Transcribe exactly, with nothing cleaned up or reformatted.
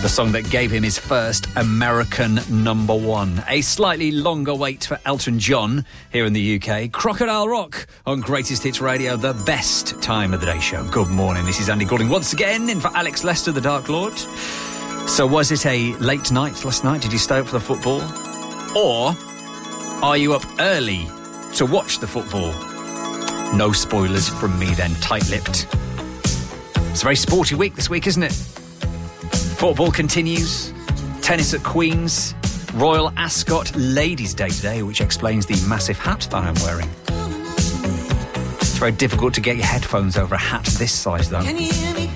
the song that gave him his first American number one. A slightly longer wait for Elton John here in the U K. Crocodile Rock on Greatest Hits Radio, the best time of the day show. Good morning, this is Andy Goulding once again in for Alex Lester, the Dark Lord. So was it a late night last night? Did you stay up for the football? Or are you up early to watch the football? No spoilers from me then, tight-lipped. It's a very sporty week this week, isn't it? Football continues, tennis at Queen's, Royal Ascot Ladies' Day today, which explains the massive hat that I'm wearing. It's very difficult to get your headphones over a hat this size, though. Can you hear me